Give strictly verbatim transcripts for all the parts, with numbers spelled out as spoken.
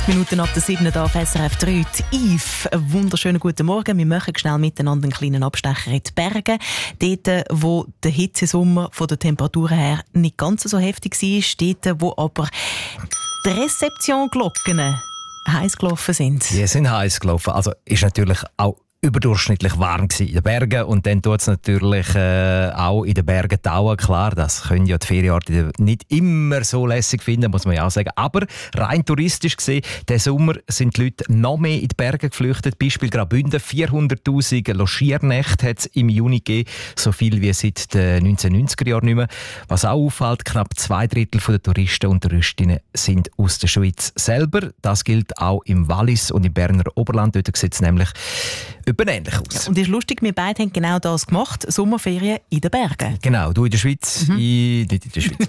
Acht Minuten ab der sieben auf S R F drei. Die Yves, einen wunderschönen guten Morgen. Wir machen schnell miteinander einen kleinen Abstecher in die Berge. Dort, wo der Hitzesommer von der Temperatur her nicht ganz so heftig war, dort, wo aber die Rezeptionglocken heiß gelaufen sind. Die sind heiß gelaufen. Also ist natürlich auch überdurchschnittlich warm in den Bergen und dann tut es natürlich äh, auch in den Bergen tauen. Klar, das können ja die Ferienorte nicht immer so lässig finden, muss man ja auch sagen. Aber rein touristisch gesehen, diesen Sommer sind die Leute noch mehr in die Berge geflüchtet. Beispiel Graubünden, vierhunderttausend Logiernächte hat es im Juni gegeben, so viel wie seit den neunzehnhundertneunziger Jahren nicht mehr. Was auch auffällt, knapp zwei Drittel der Touristen und Touristinnen sind aus der Schweiz selber. Das gilt auch im Wallis und im Berner Oberland. Dort sieht es nämlich ähnlich aus. Ja, und ist lustig, wir beide haben genau das gemacht, Sommerferien in den Bergen. Genau, du in der Schweiz, Mhm. ich nicht in der Schweiz.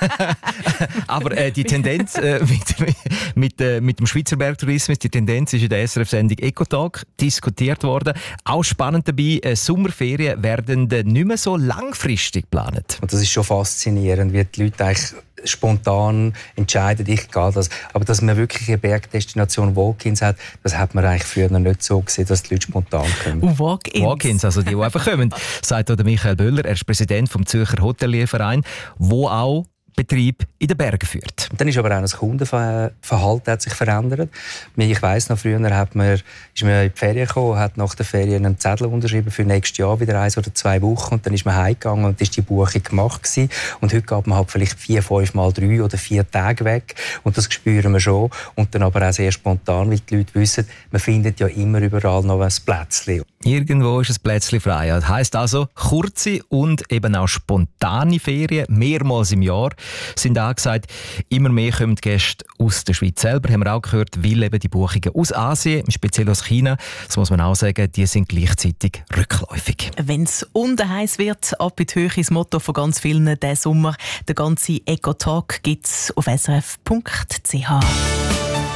Aber äh, die Tendenz äh, mit, mit, äh, mit dem Schweizer Bergtourismus, die Tendenz ist in der S R F-Sendung Ecotag diskutiert worden. Auch spannend dabei, äh, Sommerferien werden nicht mehr so langfristig geplant. Und das ist schon faszinierend, wie die Leute eigentlich spontan entscheiden, ich gehe das. Aber dass man wirklich eine Bergdestination Walk-ins hat, das hat man eigentlich früher noch nicht so gesehen, dass die Leute spontan kommen. Und Walk-ins. Walk-ins, also die, die einfach kommen, sagt auch der Michael Böller, er ist Präsident vom Zürcher Hotelierverein, wo auch Betrieb in den Bergen führt. Und dann ist aber auch das Kundenverhalten hat sich verändert. Ich weiss noch, früher hat man, ist man in die Ferien gekommen, hat nach den Ferien einen Zettel unterschrieben für nächstes Jahr, wieder eins oder zwei Wochen, und dann ist man heimgegangen und ist die Buchung gemacht gewesen. Und heute geht man halt vielleicht vier, fünf mal drei oder vier Tage weg, und das spüren wir schon. Und dann aber auch sehr spontan, weil die Leute wissen, man findet ja immer überall noch ein Plätzchen. Irgendwo ist ein Plätzchen frei. Das heisst also, kurze und eben auch spontane Ferien, mehrmals im Jahr, sind angesagt. Immer mehr kommen die Gäste aus der Schweiz selber, haben wir auch gehört, weil eben die Buchungen aus Asien, speziell aus China, das muss man auch sagen, die sind gleichzeitig rückläufig. Wenn es unten heiß wird, ab in die Höhe, das Motto von ganz vielen diesen Sommer. Der ganze Eco-Talk gibt es auf s r f punkt c h.